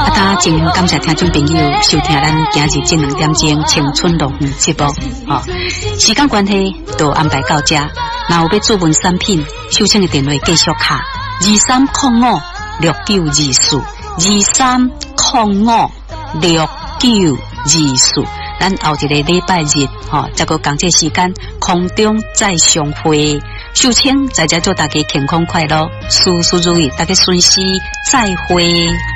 大家真感谢听众朋友收听咱今日这2点钟青春乐园节目。时间关系，就安排到这。若有要注文产品，收请的电话继续卡23056924，23056924。咱后一个礼拜日，再个讲这时间，空中再相会。秀清在这祝大家健康快乐，事事如意，大家顺时再会。